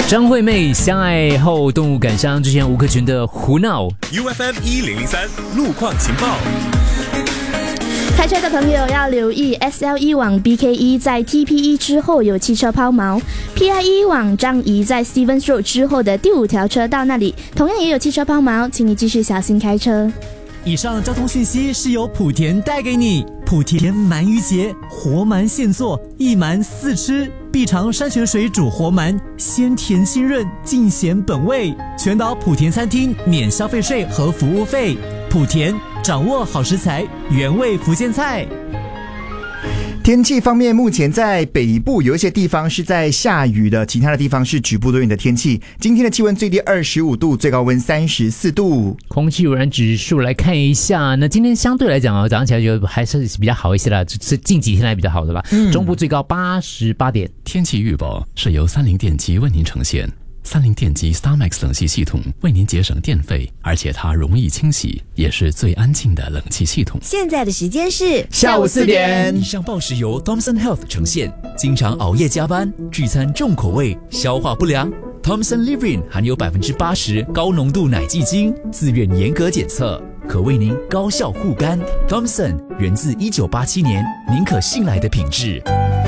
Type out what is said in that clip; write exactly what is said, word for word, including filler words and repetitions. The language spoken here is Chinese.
张惠妹相爱后动物感伤，之前吴克群的胡闹。 U F M 一零零三路况情报。 开车的朋友要留意 S L E 往 B K E 在 T P E 之后有汽车抛锚， P I E 往樟宜在 Stevens Road 之后的第五条车道那里同样也有汽车抛锚，请你继续小心开车。 以上交通讯息是由莆田带给你。莆田鳗鱼节，活鳗现做，一鳗四吃，必尝山泉水煮活鳗，鲜甜清润，尽显本味。全岛莆田餐厅免消费税和服务费。莆田掌握好食材，原味福建菜。 天气方面，目前在北部有一些地方是在下雨的，其他的地方是局部多云的天气。今天的气温最低二十五度，最高温三十四度。 空气污染指数来看一下，那今天相对来讲啊，早上起来觉得还是比较好一些啦，是近几天来比较好的吧。嗯、中部最高八十八点。 天气预报是由三菱电机为您呈现。三菱电机 StarMax 冷气系统为您节省电费，而且它容易清洗，也是最安静的冷气系统。 现在的时间是下午四点。 以上报时由 Thomson Health 呈现。经常熬夜加班、聚餐重口味、消化不良 ，Thomson Living 含有百分之八十高浓度奶基精，自愿严格检测，可为您高效护肝。Thomson 源自一九八七年，您可信赖的品质。